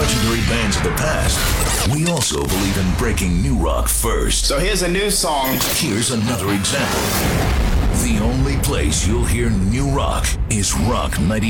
legendary bands of the past, we also believe in breaking new rock first. So here's a new song. Here's another example. The only place you'll hear new rock is Rock 90.